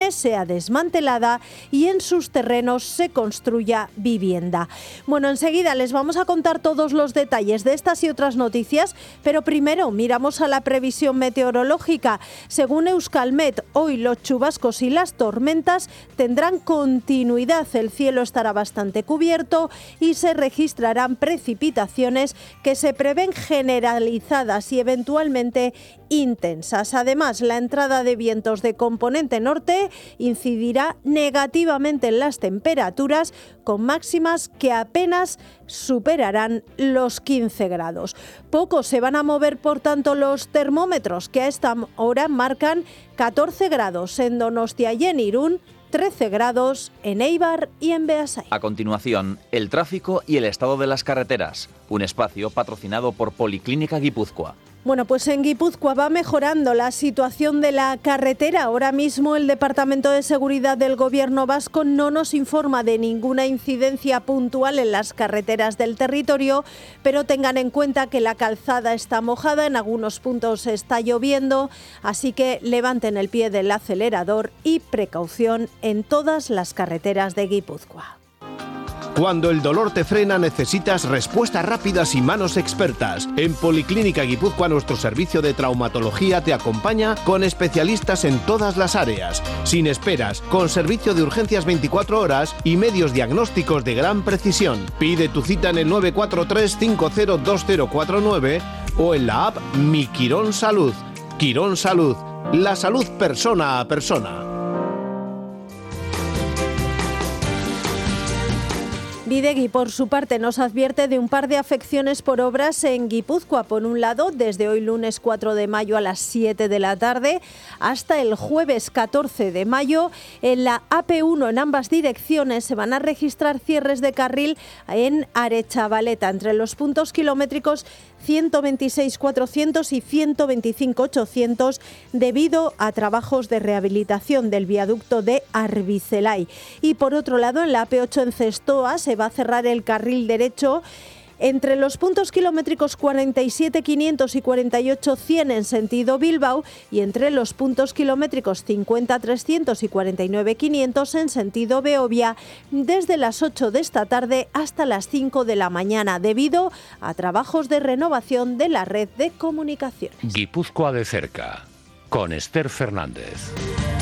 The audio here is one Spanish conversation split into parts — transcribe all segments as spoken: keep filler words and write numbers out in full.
que sea desmantelada y en sus terrenos se construya vivienda. Bueno, enseguida les vamos a contar todos los detalles de estas y otras noticias, pero primero miramos a la previsión meteorológica. Según Euskalmet, hoy los chubascos y las tormentas tendrán continuidad. El cielo estará bastante cubierto y se registrarán precipitaciones que se prevén generalizadas y eventualmente intensas. Además, la entrada de vientos de componente norte incidirá negativamente en las temperaturas, con máximas que apenas superarán los quince grados. Poco se van a mover, por tanto, los termómetros, que a esta hora marcan catorce grados en Donostia y en Irún, trece grados en Eibar y en Beasain. A continuación, el tráfico y el estado de las carreteras, un espacio patrocinado por Policlínica Guipúzcoa. Bueno, pues en Guipúzcoa va mejorando la situación de la carretera. Ahora mismo el Departamento de Seguridad del Gobierno vasco no nos informa de ninguna incidencia puntual en las carreteras del territorio, pero tengan en cuenta que la calzada está mojada, en algunos puntos está lloviendo, así que levanten el pie del acelerador y precaución en todas las carreteras de Guipúzcoa. Cuando el dolor te frena, necesitas respuestas rápidas y manos expertas. En Policlínica Guipúzcoa, nuestro servicio de traumatología te acompaña con especialistas en todas las áreas, sin esperas, con servicio de urgencias veinticuatro horas y medios diagnósticos de gran precisión. Pide tu cita en el nueve cuatro tres cinco cero dos cero cuatro nueve o en la app Mi Quirón Salud. Quirón Salud, la salud persona a persona. Bidegui, por su parte, nos advierte de un par de afecciones por obras en Guipúzcoa. Por un lado, desde hoy lunes cuatro de mayo a las siete de la tarde hasta el jueves catorce de mayo, en la A P uno en ambas direcciones se van a registrar cierres de carril en Arechavaleta, entre los puntos kilométricos ciento veintiséis cuatrocientos y ciento veinticinco ochocientos, debido a trabajos de rehabilitación del viaducto de Arbizelay. Y por otro lado, en la A P ocho en Zestoa se va a cerrar el carril derecho entre los puntos kilométricos cuarenta y siete quinientos y cuarenta y ocho cien en sentido Bilbao y entre los puntos kilométricos cincuenta trescientos y cuarenta y nueve quinientos en sentido Beovia, desde las ocho de esta tarde hasta las cinco de la mañana, debido a trabajos de renovación de la red de comunicaciones. Guipúzcoa de cerca, con Esther Fernández.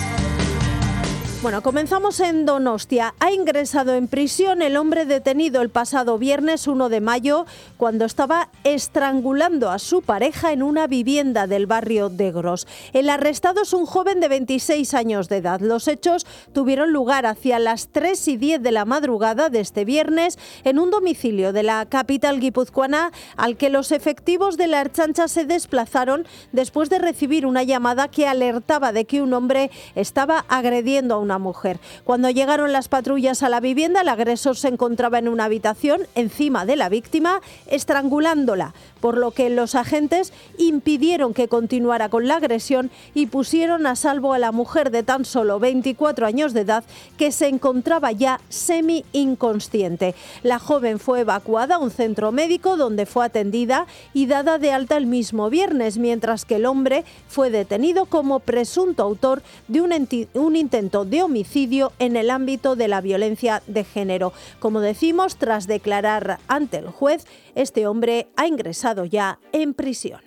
Bueno, comenzamos en Donostia. Ha ingresado en prisión el hombre detenido el pasado viernes uno de mayo cuando estaba estrangulando a su pareja en una vivienda del barrio de Gros. El arrestado es un joven de veintiséis años de edad. Los hechos tuvieron lugar hacia las tres y diez de la madrugada de este viernes en un domicilio de la capital guipuzcoana, al que los efectivos de la Ertzaintza se desplazaron después de recibir una llamada que alertaba de que un hombre estaba agrediendo a una mujer. Cuando llegaron las patrullas a la vivienda, el agresor se encontraba en una habitación encima de la víctima, estrangulándola, por lo que los agentes impidieron que continuara con la agresión y pusieron a salvo a la mujer de tan solo veinticuatro años de edad, que se encontraba ya semi inconsciente. La joven fue evacuada a un centro médico donde fue atendida y dada de alta el mismo viernes, mientras que el hombre fue detenido como presunto autor de un, enti- un intento de homicidio en el ámbito de la violencia de género. Como decimos, tras declarar ante el juez, este hombre ha ingresado ya en prisión.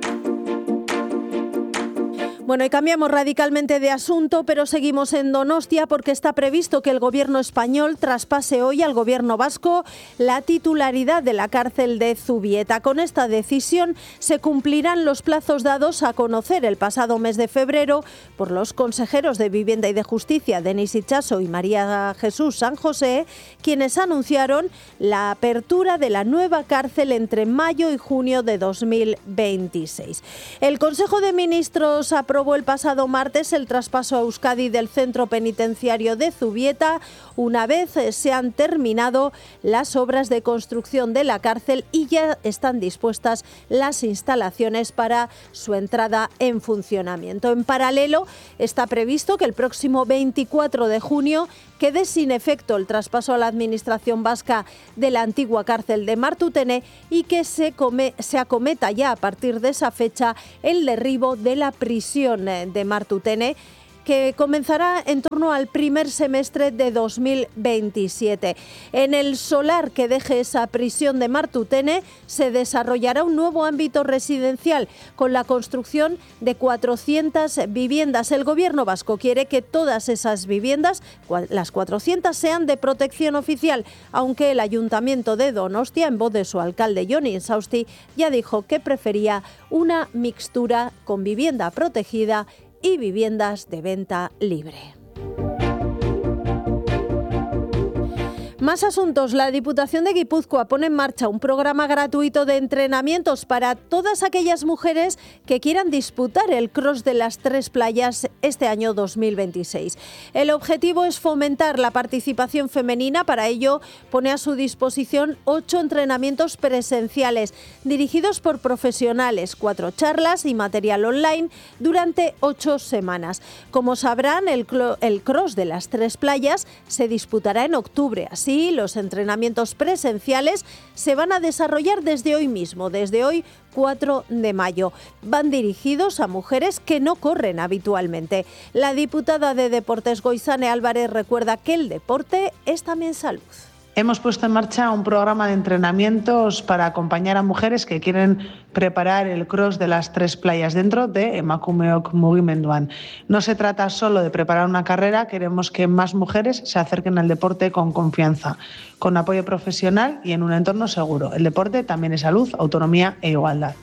Bueno, y cambiamos radicalmente de asunto, pero seguimos en Donostia porque está previsto que el gobierno español traspase hoy al gobierno vasco la titularidad de la cárcel de Zubieta. Con esta decisión se cumplirán los plazos dados a conocer el pasado mes de febrero por los consejeros de Vivienda y de Justicia, Denis Itxaso y María Jesús San José, quienes anunciaron la apertura de la nueva cárcel entre mayo y junio de dos mil veintiséis. El Consejo de Ministros aprobó el pasado martes el traspaso a Euskadi del centro penitenciario de Zubieta, una vez se han terminado las obras de construcción de la cárcel y ya están dispuestas las instalaciones para su entrada en funcionamiento. En paralelo, está previsto que el próximo veinticuatro de junio quede sin efecto el traspaso a la administración vasca de la antigua cárcel de Martutene y que se, come, se acometa ya a partir de esa fecha el derribo de la prisión de Martutene, que comenzará en torno al primer semestre de dos mil veintisiete. En el solar que deje esa prisión de Martutene se desarrollará un nuevo ámbito residencial con la construcción de cuatrocientas viviendas. El Gobierno vasco quiere que todas esas viviendas, las cuatrocientas, sean de protección oficial, aunque el Ayuntamiento de Donostia, en voz de su alcalde Jon Insausti, ya dijo que prefería una mixtura con vivienda protegida y viviendas de venta libre. Más asuntos. La Diputación de Guipúzcoa pone en marcha un programa gratuito de entrenamientos para todas aquellas mujeres que quieran disputar el Cross de las Tres Playas este año dos mil veintiséis. El objetivo es fomentar la participación femenina. Para ello pone a su disposición ocho entrenamientos presenciales dirigidos por profesionales, cuatro charlas y material online durante ocho semanas. Como sabrán, el, el Cross de las Tres Playas se disputará en octubre. Así, los entrenamientos presenciales se van a desarrollar desde hoy mismo, desde hoy cuatro de mayo. Van dirigidos a mujeres que no corren habitualmente. La diputada de Deportes Goizane Álvarez recuerda que el deporte es también salud. Hemos puesto en marcha un programa de entrenamientos para acompañar a mujeres que quieren preparar el Cross de las Tres Playas dentro de Emakumeok Mugimenduan. No se trata solo de preparar una carrera, queremos que más mujeres se acerquen al deporte con confianza, con apoyo profesional y en un entorno seguro. El deporte también es salud, autonomía e igualdad.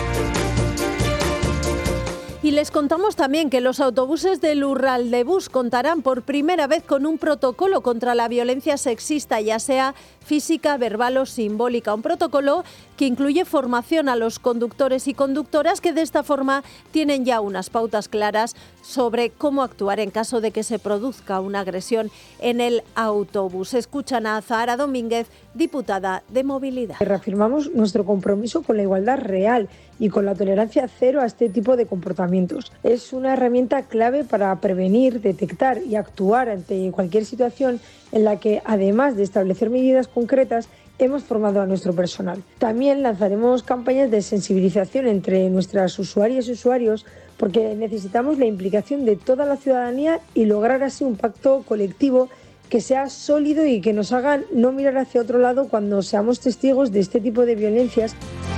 Y les contamos también que los autobuses del Urraldebus contarán por primera vez con un protocolo contra la violencia sexista, ya sea física, verbal o simbólica. Un protocolo que incluye formación a los conductores y conductoras que de esta forma tienen ya unas pautas claras sobre cómo actuar en caso de que se produzca una agresión en el autobús. Escuchan a Zahara Domínguez, diputada de Movilidad. Reafirmamos nuestro compromiso con la igualdad real y con la tolerancia cero a este tipo de comportamientos. Es una herramienta clave para prevenir, detectar y actuar ante cualquier situación en la que, además de establecer medidas concretas, hemos formado a nuestro personal. También lanzaremos campañas de sensibilización entre nuestras usuarias y usuarios porque necesitamos la implicación de toda la ciudadanía y lograr así un pacto colectivo que sea sólido y que nos haga no mirar hacia otro lado cuando seamos testigos de este tipo de violencias.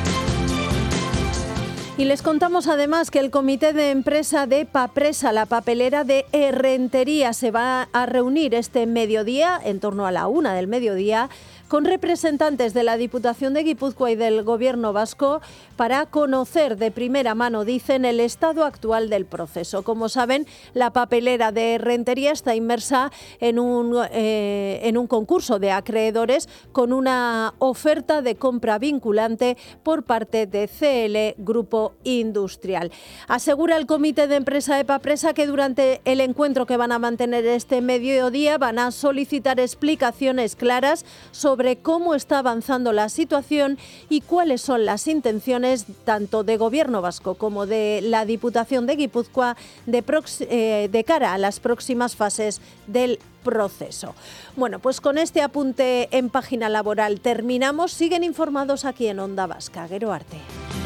Y les contamos además que el comité de empresa de Papresa, la papelera de Errentería, se va a reunir este mediodía, en torno a la una del mediodía, con representantes de la Diputación de Guipúzcoa y del Gobierno vasco para conocer de primera mano, dicen, el estado actual del proceso. Como saben, la papelera de Errentería está inmersa en un, eh, en un concurso de acreedores con una oferta de compra vinculante por parte de C L Grupo Industrial. Asegura el comité de empresa de Papresa que durante el encuentro que van a mantener este mediodía van a solicitar explicaciones claras sobre cómo está avanzando la situación y cuáles son las intenciones tanto de Gobierno vasco como de la Diputación de Guipúzcoa de, prox- eh, de cara a las próximas fases del proceso. Bueno, pues con este apunte en Página Laboral terminamos. Siguen informados aquí en Onda Vasca. Gero arte.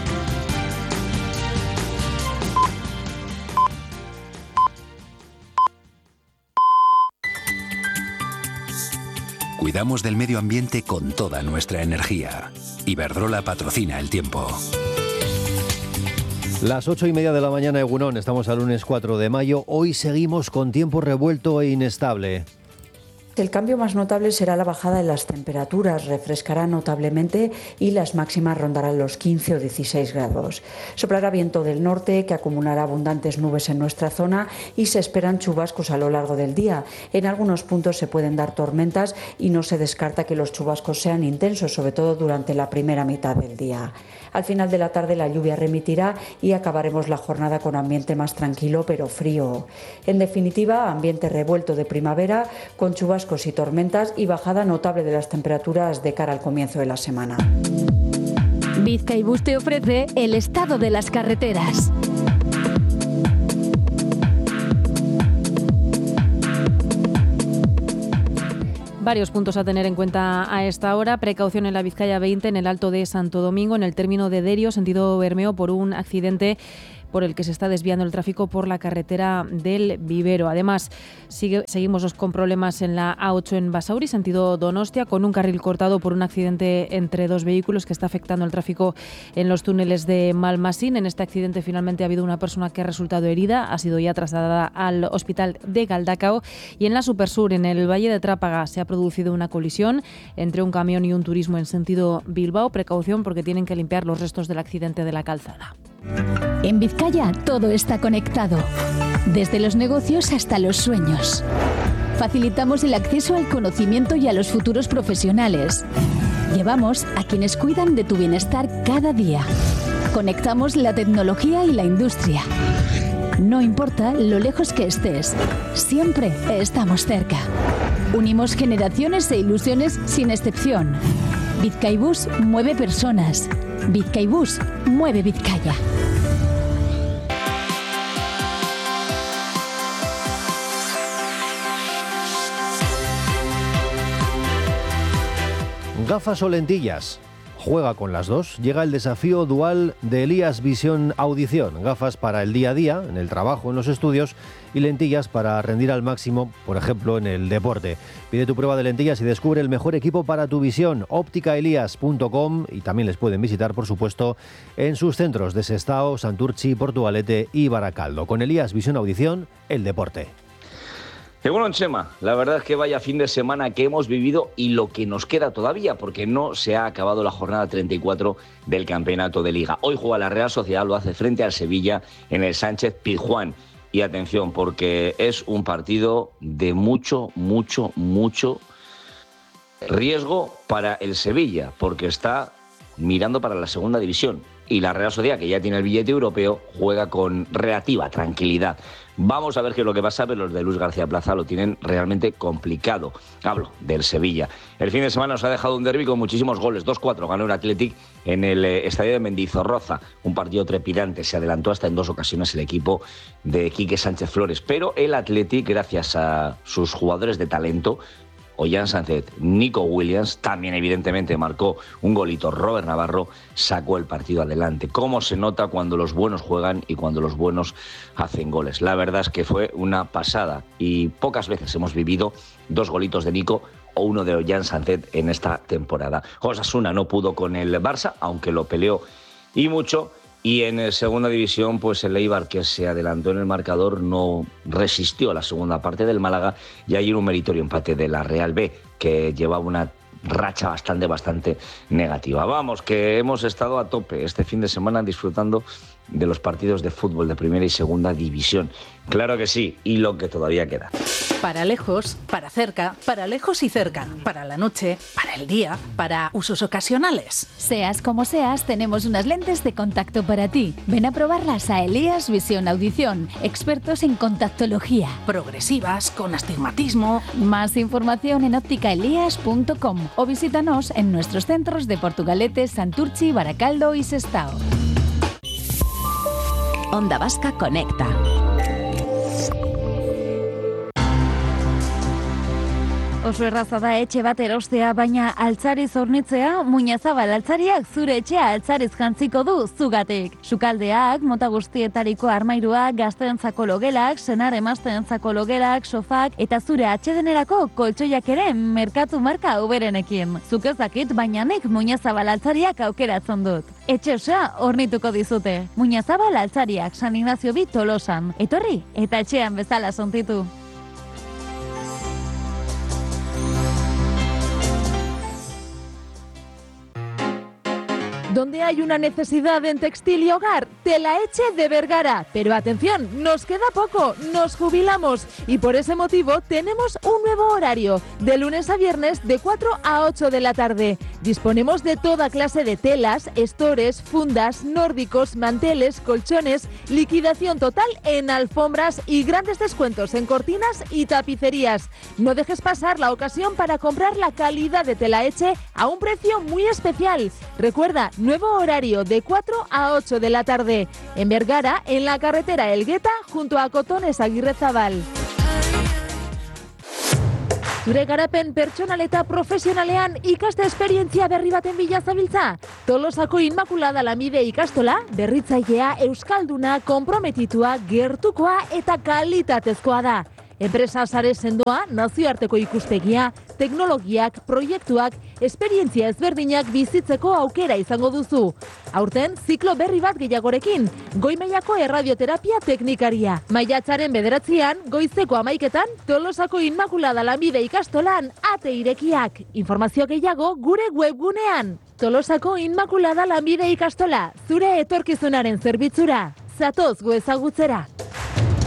Cuidamos del medio ambiente con toda nuestra energía. Iberdrola patrocina el tiempo. Las ocho y media de la mañana, Egunon, estamos al lunes cuatro de mayo. Hoy seguimos con tiempo revuelto e inestable. El cambio más notable será la bajada en las temperaturas, refrescará notablemente y las máximas rondarán los quince o dieciséis grados. Soplará viento del norte que acumulará abundantes nubes en nuestra zona y se esperan chubascos a lo largo del día. En algunos puntos se pueden dar tormentas y no se descarta que los chubascos sean intensos, sobre todo durante la primera mitad del día. Al final de la tarde la lluvia remitirá y acabaremos la jornada con ambiente más tranquilo pero frío. En definitiva, ambiente revuelto de primavera con chubascos y tormentas y bajada notable de las temperaturas de cara al comienzo de la semana. Bizkaibus te ofrece el estado de las carreteras. Varios puntos a tener en cuenta a esta hora. Precaución en la Vizcaya veinte, en el Alto de Santo Domingo, en el término de Derio, sentido Bermeo, por un accidente por el que se está desviando el tráfico por la carretera del Vivero. Además, sigue, seguimos con problemas en la A ocho en Basauri, sentido Donostia, con un carril cortado por un accidente entre dos vehículos que está afectando el tráfico en los túneles de Malmasín. En este accidente finalmente ha habido una persona que ha resultado herida, ha sido ya trasladada al hospital de Galdacao. Y en la Supersur, en el Valle de Trápaga, se ha producido una colisión entre un camión y un turismo en sentido Bilbao. Precaución porque tienen que limpiar los restos del accidente de la calzada. En Vizcaya todo está conectado, desde los negocios hasta los sueños. Facilitamos el acceso al conocimiento y a los futuros profesionales. Llevamos a quienes cuidan de tu bienestar cada día. Conectamos la tecnología y la industria. No importa lo lejos que estés, siempre estamos cerca. Unimos generaciones e ilusiones sin excepción. Vizcaibus mueve personas. Vizcaibus mueve Vizcaya. ¿Gafas o lentillas? Juega con las dos. Llega el desafío dual de Elías Visión Audición. Gafas para el día a día, en el trabajo, en los estudios, y lentillas para rendir al máximo, por ejemplo, en el deporte. Pide tu prueba de lentillas y descubre el mejor equipo para tu visión. óptica elías punto com, y también les pueden visitar, por supuesto, en sus centros de Sestao, Santurtzi, Portugalete y Baracaldo. Con Elías Visión Audición, el deporte. Que bueno, Chema, la verdad es que vaya fin de semana que hemos vivido y lo que nos queda todavía, porque no se ha acabado la jornada treinta y cuatro del campeonato de Liga. Hoy juega la Real Sociedad, lo hace frente al Sevilla en el Sánchez Pizjuán. Y atención, porque es un partido de mucho, mucho, mucho riesgo para el Sevilla, porque está mirando para la segunda división. Y la Real Sociedad, que ya tiene el billete europeo, juega con relativa tranquilidad. Vamos a ver qué es lo que pasa, pero los de Luis García Plaza lo tienen realmente complicado. Hablo del Sevilla. El fin de semana nos ha dejado un derbi con muchísimos goles. dos cuatro ganó el Athletic en el estadio de Mendizorroza. Un partido trepidante. Se adelantó hasta en dos ocasiones el equipo de Quique Sánchez Flores. Pero el Athletic, gracias a sus jugadores de talento, Ollán Sánchez, Nico Williams, también evidentemente marcó un golito. Robert Navarro sacó el partido adelante. Cómo se nota cuando los buenos juegan y cuando los buenos hacen goles. La verdad es que fue una pasada y pocas veces hemos vivido dos golitos de Nico o uno de Ollán Sánchez en esta temporada. Osasuna no pudo con el Barça, aunque lo peleó y mucho. Y en segunda división, pues el Eibar, que se adelantó en el marcador, no resistió a la segunda parte del Málaga, y ayer un meritorio empate de la Real B, que llevaba una racha bastante, bastante negativa. Vamos, que hemos estado a tope este fin de semana disfrutando de los partidos de fútbol de primera y segunda división. Claro que sí, y lo que todavía queda. Para lejos, para cerca, para lejos y cerca, para la noche, para el día, para usos ocasionales. Seas como seas, tenemos unas lentes de contacto para ti. Ven a probarlas a Elías Visión Audición, expertos en contactología. Progresivas, con astigmatismo. Más información en óptica elías punto com o visítanos en nuestros centros de Portugalete, Santurtzi, Baracaldo y Sestao. Onda Vasca Conecta. Oso erraza da etxe bat erostea, baina altzariz hornitzea, Muñazabal altzariak zure etxea altzariz jantziko du zugatik. Sukaldeak, mota guztietariko armairuak, gazteentzako logelak, senar emazteentzako logelak, sofak eta zure atsedenerako koltsoiak ere merkatu marka uberenekin. Zuk ez dakit, baina nik Muñazabal altzariak aukeratzen dut. Etxe osoa hornituko dizute. Muñazabal altzariak, San Ignacio bi Tolosan. Etorri eta etxean bezala sontitu. Donde hay una necesidad en textil y hogar, Telaetxe de Vergara. Pero atención, nos queda poco, nos jubilamos y por ese motivo tenemos un nuevo horario, de lunes a viernes de cuatro a ocho de la tarde. Disponemos de toda clase de telas, estores, fundas, nórdicos, manteles, colchones, liquidación total en alfombras y grandes descuentos en cortinas y tapicerías. No dejes pasar la ocasión para comprar la calidad de Telaetxe a un precio muy especial. Recuerda, nuevo horario de cuatro a ocho de la tarde. En Vergara, en la carretera Elgueta, junto a Cotones Aguirrezabal. Zure garapen pertsonal eta profesionalean ikaste esperientzia berri baten bila zabiltza? Tolosako Inmaculada Lanbide ikastola, berritzailea, euskalduna, konprometitua, gertukoa eta kalitatezkoa da. Enpresa sare sendoa, nazioarteko ikuspegia, teknologiak, proiektuak, esperientzia ezberdinak bizitzeko aukera izango duzu. Aurten, ziklo berri bat gehiagorekin, goi mailako erradioterapia teknikaria. Maiatzaren bederatzian, goizeko amaiketan, Tolosako Inmaculada Lanbide ikastolan ate irekiak. Informazio gehiago gure webgunean. Tolosako Inmaculada Lanbide ikastola, zure etorkizunaren zerbitzura. Zatoz gu ezagutzera.